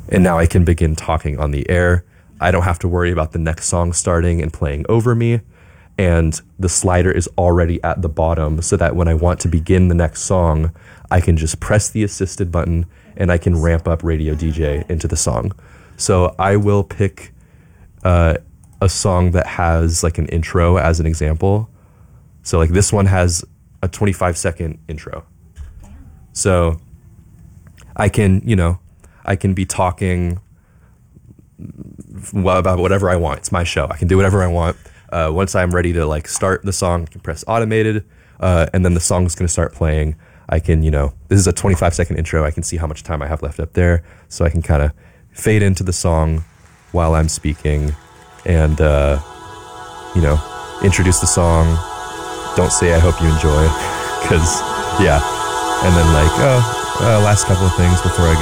And now I can begin talking on the air. I don't have to worry about the next song starting and playing over me. And the slider is already at the bottom so that when I want to begin the next song, I can just press the assisted button and I can ramp up Radio DJ into the song. So I will pick a song that has like an intro as an example. So like this one has a 25-second intro. So I can be talking about whatever I want. It's my show. I can do whatever I want. Once I'm ready to like start the song, I can press automated, and then the song's going to start playing. I can, this is a 25-second intro. I can see how much time I have left up there. So I can kind of fade into the song while I'm speaking and, introduce the song. Don't say I hope you enjoy, because, yeah. And then like, last couple of things before I